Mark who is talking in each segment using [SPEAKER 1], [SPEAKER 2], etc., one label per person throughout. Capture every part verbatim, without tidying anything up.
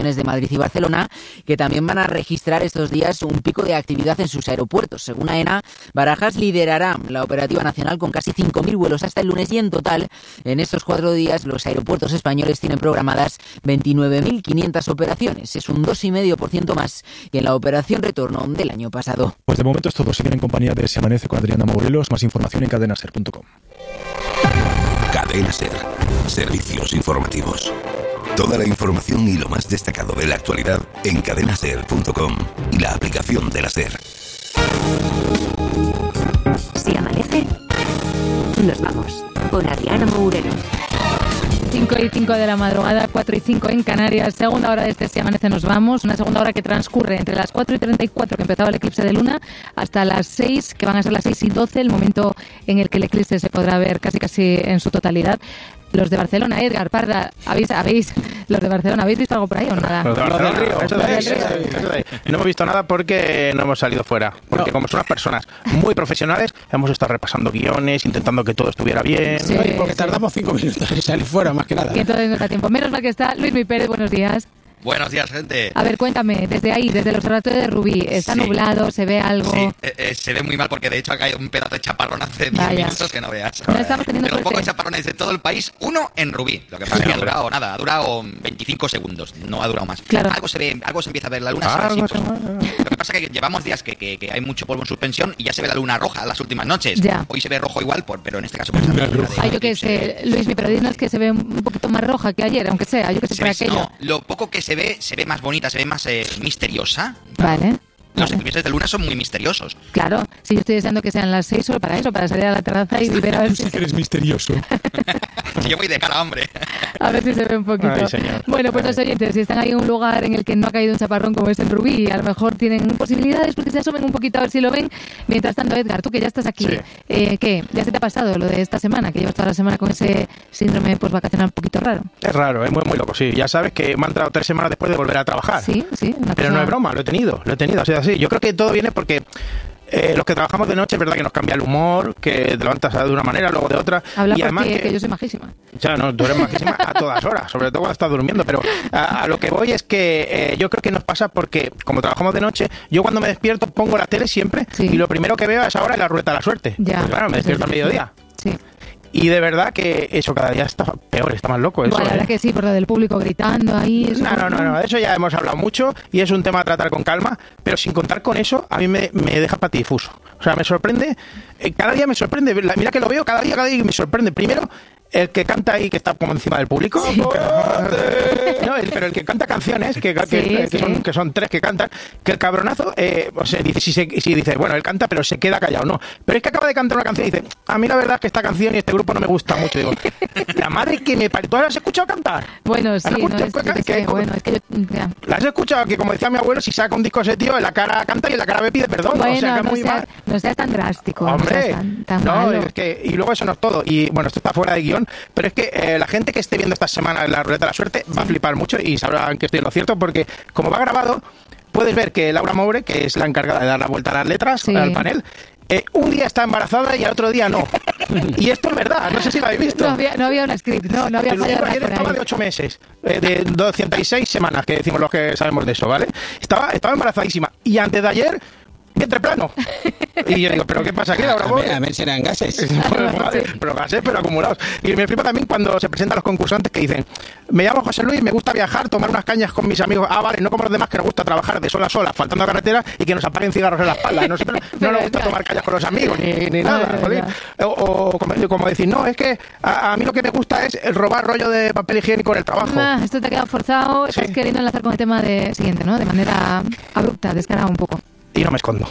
[SPEAKER 1] de Madrid y Barcelona, que también van a registrar estos días un pico de actividad en sus aeropuertos. Según AENA, Barajas liderará la operativa nacional con casi cinco mil vuelos hasta el lunes y en total, en estos cuatro días, los aeropuertos españoles tienen programadas veintinueve mil quinientas operaciones. Es un dos coma cinco por ciento más que en la operación retorno del año pasado.
[SPEAKER 2] Pues de momento es todo. Siguen en compañía de Se Amanece con Adriana Morelos. Más información en cadena ser punto com.
[SPEAKER 3] Cadena Ser. Servicios informativos. Toda la información y lo más destacado de la actualidad en cadena ser punto com y la aplicación de la SER.
[SPEAKER 4] Si amanece, nos vamos con Adriana Morelos.
[SPEAKER 5] cinco y cinco de la madrugada, cuatro y cinco en Canarias, segunda hora de este Si Amanece Nos Vamos, una segunda hora que transcurre entre las cuatro y treinta y cuatro que empezaba el eclipse de luna hasta las seis, que van a ser las seis y doce, el momento en el que el eclipse se podrá ver casi casi en su totalidad. Los de Barcelona, Edgar, Parra, ¿habéis, habéis, los de Barcelona, ¿habéis visto algo por ahí o nada?
[SPEAKER 6] Los de Barcelona, Río, eso de, eso de, eso de. No hemos visto nada porque no hemos salido fuera. Porque no. Como son unas personas muy profesionales, hemos estado repasando guiones, intentando que todo estuviera bien.
[SPEAKER 7] Sí, no, y porque tardamos cinco minutos en salir fuera, más que nada.
[SPEAKER 5] Y entonces no da tiempo. Menos mal que está Luismi Pérez, buenos días.
[SPEAKER 8] Buenos días, gente.
[SPEAKER 5] A ver, cuéntame, desde ahí, desde el observatorio de Rubí, ¿está sí. nublado? ¿Se ve algo?
[SPEAKER 8] Sí, eh, eh, se ve muy mal porque de hecho acá hay un pedazo de chaparrón hace diez minutos que no veas.
[SPEAKER 5] No estamos teniendo
[SPEAKER 8] de los pocos chaparrones de todo el país, uno en Rubí. Lo que pasa es que ha durado nada, ha durado veinticinco segundos, no ha durado más.
[SPEAKER 5] Claro.
[SPEAKER 8] Algo se ve, algo se empieza a ver, la luna
[SPEAKER 6] ah,
[SPEAKER 8] se ve así, pues. Lo que pasa es que llevamos días que, que, que hay mucho polvo en suspensión y ya se ve la luna roja las últimas noches.
[SPEAKER 5] Ya.
[SPEAKER 8] Hoy se ve rojo igual, por, pero en este caso... Pues, la
[SPEAKER 5] ah, yo qué sé, Luismi, pero dinos que se ve un poquito más roja que ayer, aunque sea, yo que sé, por aquello.
[SPEAKER 8] No, lo poco que se ve, se ve más bonita, se ve más eh, misteriosa.
[SPEAKER 5] Vale.
[SPEAKER 8] Los
[SPEAKER 5] vale.
[SPEAKER 8] eclipses de luna son muy misteriosos.
[SPEAKER 5] Claro, si yo estoy deseando que sean las seis solo para eso, para salir a la terraza y ver a ver
[SPEAKER 2] si... eres misterioso.
[SPEAKER 8] Si yo voy de cara, hombre.
[SPEAKER 5] A ver si se ve un poquito.
[SPEAKER 6] Ay, señor.
[SPEAKER 5] Bueno, pues los oyentes, si están ahí en un lugar en el que no ha caído un chaparrón como es en Rubí, a lo mejor tienen posibilidades porque se asomen un poquito a ver si lo ven. Mientras tanto, Edgar, tú que ya estás aquí,
[SPEAKER 6] sí.
[SPEAKER 5] eh, ¿qué? ¿Ya se te ha pasado lo de esta semana? Que llevas toda la semana con ese síndrome postvacacional un poquito raro.
[SPEAKER 6] Es raro, es muy, muy loco, sí. Ya sabes que me han entrado tres semanas después de volver a trabajar.
[SPEAKER 5] Sí, sí.
[SPEAKER 6] Pero
[SPEAKER 5] cosa...
[SPEAKER 6] no es broma, lo he tenido, lo he tenido, ha sido así. Yo creo que todo viene porque... Eh, los que trabajamos de noche es verdad que nos cambia el humor, que te levantas de una manera, luego de otra.
[SPEAKER 5] Habla
[SPEAKER 6] y además
[SPEAKER 5] que,
[SPEAKER 6] que,
[SPEAKER 5] que yo soy majísima.
[SPEAKER 6] Ya, no, tú eres majísima a todas horas, sobre todo cuando estás durmiendo, pero a, a lo que voy es que eh, yo creo que nos pasa porque como trabajamos de noche, yo cuando me despierto pongo la tele siempre sí. y lo primero que veo a esa hora es la ruleta de la suerte.
[SPEAKER 5] Ya,
[SPEAKER 6] pues claro, me despierto al mediodía.
[SPEAKER 5] Sí.
[SPEAKER 6] Y de verdad que eso cada día está peor, está más loco. Eso,
[SPEAKER 5] bueno, la verdad
[SPEAKER 6] ¿eh?
[SPEAKER 5] que sí, por lo del público gritando ahí. Eso
[SPEAKER 6] no, no, no, no, de eso ya hemos hablado mucho y es un tema a tratar con calma, pero sin contar con eso, a mí me, me deja patidifuso. O sea, me sorprende, eh, cada día me sorprende, mira que lo veo cada día, cada día me sorprende. Primero, el que canta ahí, que está como encima del público. Sí. No, el, pero el que canta canciones, que, que,
[SPEAKER 5] sí,
[SPEAKER 6] que,
[SPEAKER 5] sí.
[SPEAKER 6] Son, que son tres que cantan, que el cabronazo, eh, o sea, dice, si, se, si dice, bueno, él canta, pero se queda callado. No, pero es que acaba de cantar una canción y dice, a mí la verdad es que esta canción y este grupo no me gusta mucho. Digo, la madre que me parió. ¿Tú la has escuchado cantar?
[SPEAKER 5] Bueno, sí, no, es,
[SPEAKER 6] que,
[SPEAKER 5] que,
[SPEAKER 6] que,
[SPEAKER 5] bueno, es que yo, ya.
[SPEAKER 6] ¿La has escuchado? Que como decía mi abuelo, si saca un disco ese tío, en la cara canta y en la cara me pide perdón.
[SPEAKER 5] Bueno,
[SPEAKER 6] o sea, que
[SPEAKER 5] no,
[SPEAKER 6] muy
[SPEAKER 5] sea,
[SPEAKER 6] mal.
[SPEAKER 5] no seas tan drástico.
[SPEAKER 6] Hombre,
[SPEAKER 5] no seas tan, tan
[SPEAKER 6] no,
[SPEAKER 5] malo.
[SPEAKER 6] Es que, y luego eso no es todo. Y bueno, esto está fuera de guión, pero es que eh, la gente que esté viendo esta semana la ruleta de la suerte sí. va a flipar mucho y sabrán que estoy en lo cierto, porque como va grabado, puedes ver que Laura Moure, que es la encargada de dar la vuelta a las letras, sí. al panel, eh, un día está embarazada y al otro día no. Y esto es verdad, no sé si lo habéis visto.
[SPEAKER 5] No había, no había un script, no, no había fallado.
[SPEAKER 6] Ayer estaba de ocho meses, eh, de doscientas seis semanas, que decimos los que sabemos de eso, ¿vale? Estaba, estaba embarazadísima y antes de ayer... vientre plano. Y yo digo, ¿pero qué pasa aquí? Ahora
[SPEAKER 7] a, ver, a ver si eran gases.
[SPEAKER 6] Pero gases, pero acumulados. Y me flipa también cuando se presentan los concursantes que dicen, me llamo José Luis, me gusta viajar, tomar unas cañas con mis amigos. Ah, vale, no como los demás que nos gusta trabajar de sol a sol, faltando a carretera y que nos apaguen cigarros en la espalda. A nosotros no nos gusta tomar cañas con los amigos, ni, ni nada. O, o como, como decir, no, es que a, a mí lo que me gusta es el robar rollo de papel higiénico en el trabajo.
[SPEAKER 5] Ah, esto te ha quedado forzado, estás sí. queriendo enlazar con el tema de siguiente, ¿no? De manera abrupta, descarada un poco.
[SPEAKER 6] Y no me escondo.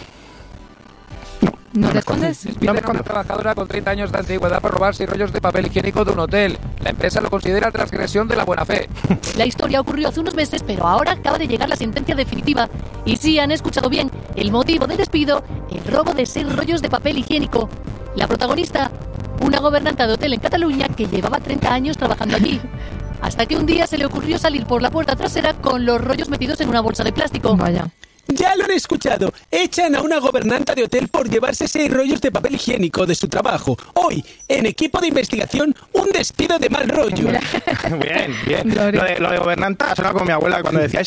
[SPEAKER 5] ¿No, ¿No te escondes?
[SPEAKER 9] Despiden a una trabajadora con treinta años de antigüedad por robar seis rollos de papel higiénico de un hotel. La empresa lo considera transgresión de la buena fe.
[SPEAKER 10] La historia ocurrió hace unos meses, pero ahora acaba de llegar la sentencia definitiva. Y sí, han escuchado bien, el motivo del despido, el robo de seis rollos de papel higiénico. La protagonista, una gobernanta de hotel en Cataluña que llevaba treinta años trabajando allí. Hasta que un día se le ocurrió salir por la puerta trasera con los rollos metidos en una bolsa de plástico.
[SPEAKER 5] Vaya.
[SPEAKER 7] Ya lo han escuchado. Echan a una gobernanta de hotel por llevarse seis rollos de papel higiénico de su trabajo. Hoy, en equipo de investigación, un despido de mal rollo.
[SPEAKER 6] Bien, bien. Lo de, lo de gobernanta ha sonado como mi abuela cuando decía,